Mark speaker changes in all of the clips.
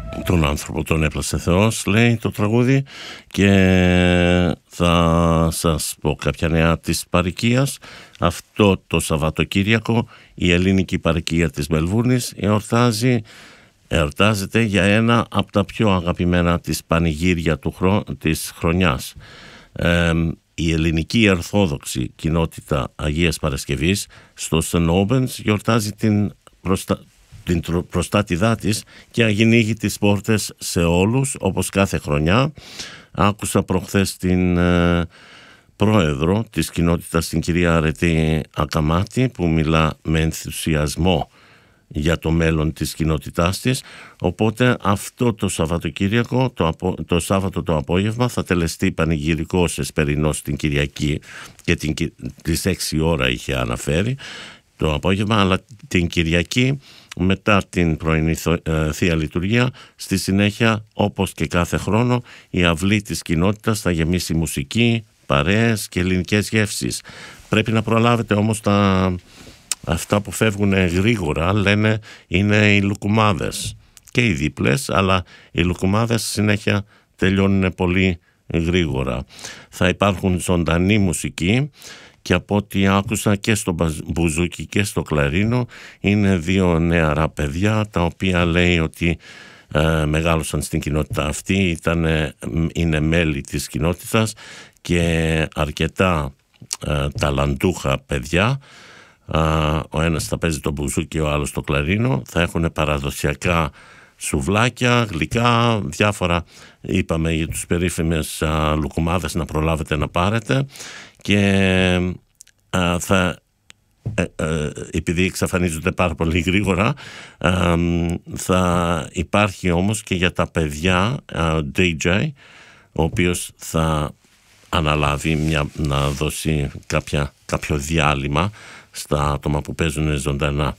Speaker 1: τον άνθρωπο τον έπλασε Θεός, λέει το τραγούδι, και θα σας πω κάποια νέα της παροικίας. Αυτό το Σαββατοκύριακο η ελληνική παροικία της Μελβούρνης εορτάζεται για ένα από τα πιο αγαπημένα της πανηγύρια της χρονιάς. Η ελληνική ορθόδοξη κοινότητα Αγίας Παρασκευής στο Σεν Όμπενς γιορτάζει την προστάτηδά της και αγινήγει τις πόρτες σε όλους, όπως κάθε χρονιά. Άκουσα προχθές την πρόεδρο της κοινότητας, την κυρία Αρετή Ακαμάτη, που μιλά με ενθουσιασμό για το μέλλον της κοινότητάς της. Οπότε αυτό το Σαββατοκύριακο, το Σάββατο το απόγευμα, θα τελεστεί πανηγυρικός εσπερινός στην Κυριακή, και τις 6 ώρα είχε αναφέρει το απόγευμα, αλλά την Κυριακή μετά την πρωινή Θεία Λειτουργία, στη συνέχεια, όπως και κάθε χρόνο, η αυλή της κοινότητας θα γεμίσει μουσική, παρέες και ελληνικές γεύσεις. Πρέπει να προλάβετε όμως αυτά που φεύγουν γρήγορα, λένε, είναι οι λουκουμάδες και οι δίπλες, αλλά οι λουκουμάδες συνέχεια τελειώνουν πολύ γρήγορα. Θα υπάρχουν ζωντανή μουσική, και από ό,τι άκουσα και στο μπουζούκι και στο κλαρίνο είναι 2 νεαρά παιδιά, τα οποία λέει ότι μεγάλωσαν στην κοινότητα αυτή, είναι μέλη της κοινότητας και αρκετά ταλαντούχα παιδιά. Ο ένας θα παίζει το μπουζούκι, ο άλλος το κλαρίνο. Θα έχουν παραδοσιακά σουβλάκια, γλυκά, διάφορα, είπαμε, για τους περίφημες λουκουμάδες να προλάβετε να πάρετε. Και επειδή εξαφανίζονται πάρα πολύ γρήγορα, θα υπάρχει όμως και για τα παιδιά DJ, ο οποίος θα αναλάβει να δώσει κάποιο διάλειμμα στα άτομα που παίζουν ζωντανά.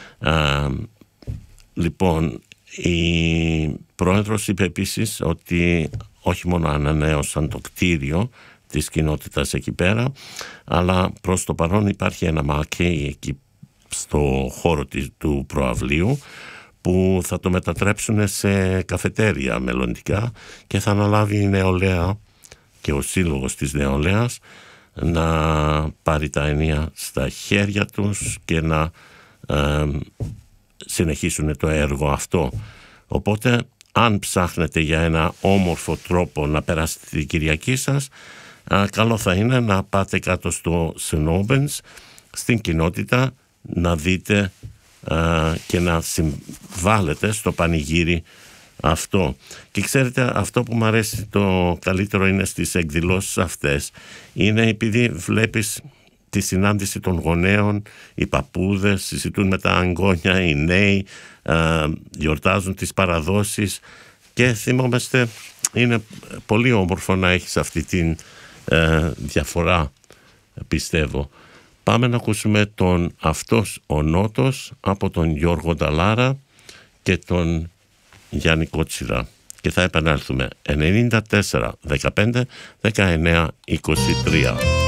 Speaker 1: Λοιπόν, η πρόεδρος είπε επίσης ότι όχι μόνο ανανέωσαν το κτίριο της κοινότητας εκεί πέρα, αλλά προς το παρόν υπάρχει ένα μαρκέι εκεί στο χώρο του προαυλίου, που θα το μετατρέψουν σε καφετέρια μελλοντικά, και θα αναλάβει η νεολαία και ο σύλλογος της νεολαίας να πάρει τα ενία στα χέρια τους και να συνεχίσουν το έργο αυτό. Οπότε, αν ψάχνετε για ένα όμορφο τρόπο να περάσετε την Κυριακή σας, καλό θα είναι να πάτε κάτω στο Σεν Όμπενς, στην κοινότητα, να δείτε και να συμβάλλετε στο πανηγύρι αυτό. Και ξέρετε, αυτό που μου αρέσει το καλύτερο είναι στις εκδηλώσεις αυτές, είναι επειδή βλέπεις τη συνάντηση των γονέων, οι παππούδες συζητούν με τα αγγόνια, οι νέοι γιορτάζουν τις παραδόσεις, και θυμόμαστε, είναι πολύ όμορφο να έχεις αυτή την διαφορά, πιστεύω. Πάμε να ακούσουμε τον «Αυτός ο Νότος» από τον Γιώργο Νταλάρα και τον Γιάννη Κότσιρα, και θα επανέλθουμε 94 15 19 23.